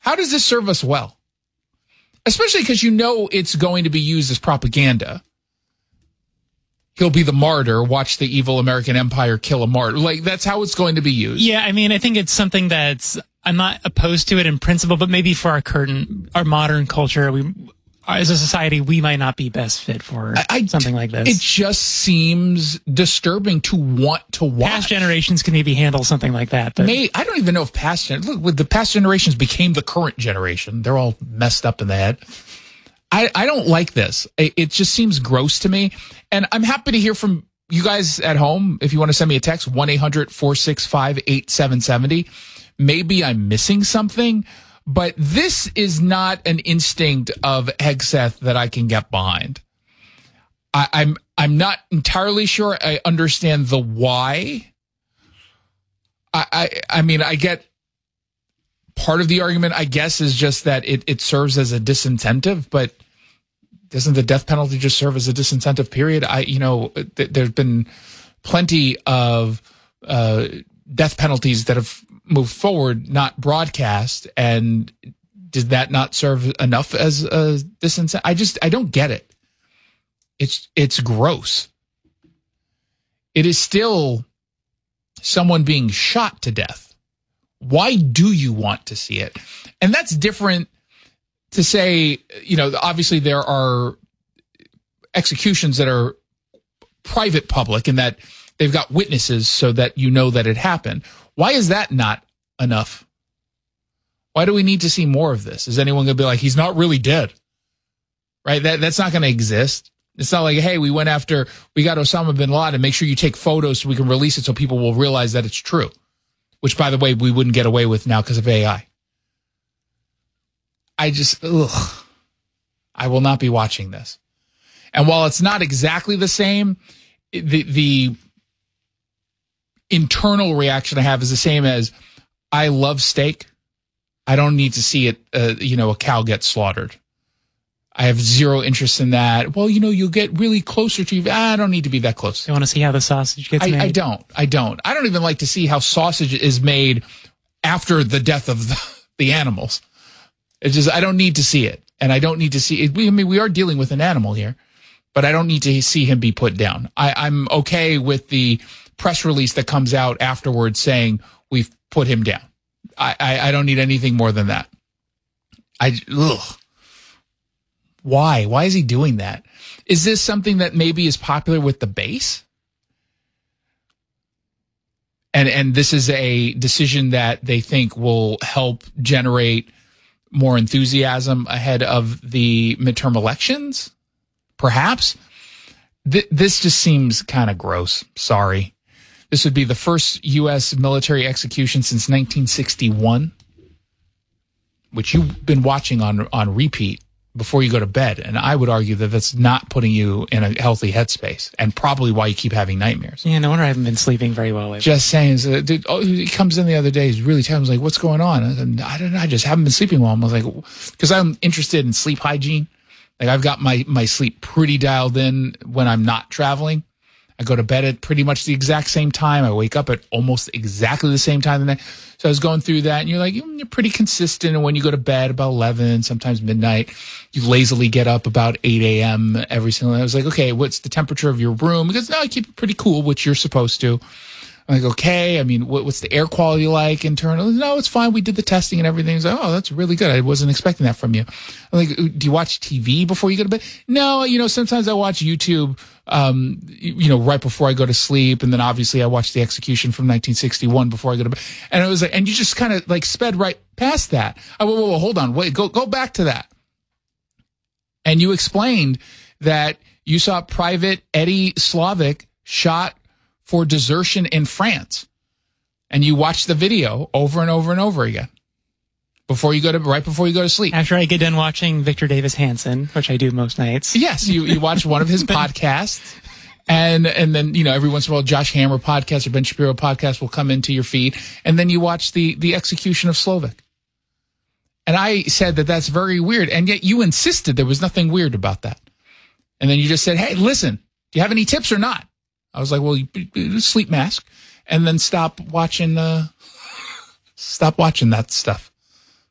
How does this serve us well? Especially because you know it's going to be used as propaganda. He'll be the martyr. Watch the evil American empire kill a martyr. Like, that's how it's going to be used. Yeah, I mean, I think it's something that's, I'm not opposed to it in principle, but maybe for our modern culture, as a society, we might not be best fit for something like this. It just seems disturbing to want to watch. Past generations can maybe handle something like that. But I don't even know if the past generations became the current generation. They're all messed up in the head. I don't like this. It just seems gross to me. And I'm happy to hear from you guys at home. If you want to send me a text, 1-800-465-8770. Maybe I'm missing something. But this is not an instinct of Hegseth that I can get behind. I'm not entirely sure I understand the why. I mean, I get part of the argument, I guess, is just that it serves as a disincentive, but doesn't the death penalty just serve as a disincentive, period? There's been plenty of death penalties that have moved forward, not broadcast, and did that not serve enough as a disincentive? I don't get it. It's gross. It is still someone being shot to death. Why do you want to see it? And that's different to say, obviously there are executions that are private public and that they've got witnesses so that you know that it happened. Why is that not enough? Why do we need to see more of this? Is anyone going to be like, he's not really dead? Right? That's not going to exist. It's not like, hey, we got Osama bin Laden. Make sure you take photos so we can release it so people will realize that it's true. Which, by the way, we wouldn't get away with now because of AI. I will not be watching this. And while it's not exactly the same, the internal reaction I have is the same as, I love steak. I don't need to see it, a cow get slaughtered. I have zero interest in that. Well, you'll get really closer to you. I don't need to be that close. You want to see how the sausage gets made? I don't. I don't even like to see how sausage is made after the death of the animals. It's just, I don't need to see it. And I don't need to see it. We are dealing with an animal here, but I don't need to see him be put down. I'm okay with the press release that comes out afterwards saying we've put him down. I don't need anything more than that. Why? Why is he doing that? Is this something that maybe is popular with the base? And this is a decision that they think will help generate more enthusiasm ahead of the midterm elections? Perhaps? This just seems kind of gross. Sorry. This would be the first U.S. military execution since 1961, which you've been watching on repeat before you go to bed. And I would argue that that's not putting you in a healthy headspace and probably why you keep having nightmares. Yeah, no wonder I haven't been sleeping very well lately. Just saying, dude, he comes in the other day, he's really tired. I was like, what's going on? I said, I don't know, I just haven't been sleeping well. I was like, because I'm interested in sleep hygiene. Like, I've got my sleep pretty dialed in when I'm not traveling. I go to bed at pretty much the exact same time. I wake up at almost exactly the same time the night. So I was going through that, and you're like, you're pretty consistent. And when you go to bed about 11, sometimes midnight, you lazily get up about 8 a.m. every single night. I was like, okay, what's the temperature of your room? Because no, I keep it pretty cool, which you're supposed to. I'm like, okay, I mean, what's the air quality like internal? No, it's fine. We did the testing and everything. He's like, oh, that's really good. I wasn't expecting that from you. I'm like, do you watch TV before you go to bed? No, sometimes I watch YouTube, right before I go to sleep. And then obviously I watch the execution from 1961 before I go to bed. And it was like, and you just kind of like sped right past that. Whoa, hold on. Wait, go back to that. And you explained that you saw Private Eddie Slavic shot for desertion in France. And you watch the video over and over and over again right before you go to sleep. After I get done watching Victor Davis Hanson, which I do most nights. Yes, you watch one of his podcasts. And then, every once in a while, Josh Hammer podcast or Ben Shapiro podcast will come into your feed. And then you watch the execution of Slovic. And I said that that's very weird. And yet you insisted there was nothing weird about that. And then you just said, hey, listen, do you have any tips or not? I was like, well, sleep mask, and then stop watching that stuff.